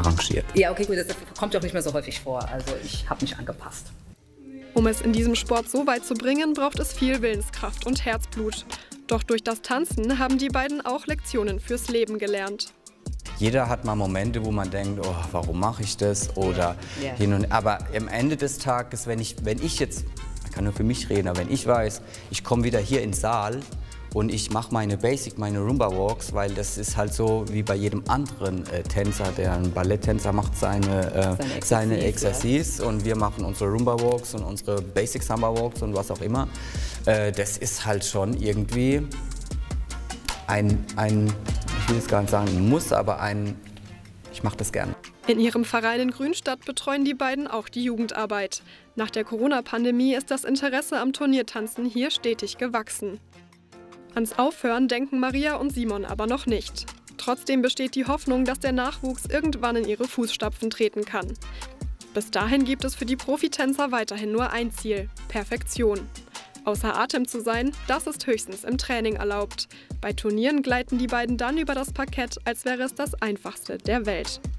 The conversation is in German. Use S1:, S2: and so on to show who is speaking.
S1: arrangiert.
S2: Ja, okay, gut, das kommt ja auch nicht mehr so häufig vor. Also ich habe mich angepasst.
S3: Um es in diesem Sport so weit zu bringen, braucht es viel Willenskraft und Herzblut. Doch durch das Tanzen haben die beiden auch Lektionen fürs Leben gelernt.
S1: Jeder hat mal Momente, wo man denkt, oh, warum mache ich das? Oder aber am Ende des Tages, wenn ich jetzt, ich kann nur für mich reden, aber wenn ich weiß, ich komme wieder hier in den Saal und ich mache meine Rumba-Walks, weil das ist halt so wie bei jedem anderen Tänzer, der ein Balletttänzer macht seine Exercise und wir machen unsere Rumba-Walks und unsere Basic-Samba-Walks und was auch immer. Das ist halt schon irgendwie ich will jetzt gar nicht sagen ein Muss, aber ich mache das gern.
S3: In ihrem Verein in Grünstadt betreuen die beiden auch die Jugendarbeit. Nach der Corona-Pandemie ist das Interesse am Turniertanzen hier stetig gewachsen. Ans Aufhören denken Maria und Simon aber noch nicht. Trotzdem besteht die Hoffnung, dass der Nachwuchs irgendwann in ihre Fußstapfen treten kann. Bis dahin gibt es für die Profitänzer weiterhin nur ein Ziel: Perfektion. Außer Atem zu sein, das ist höchstens im Training erlaubt. Bei Turnieren gleiten die beiden dann über das Parkett, als wäre es das einfachste der Welt.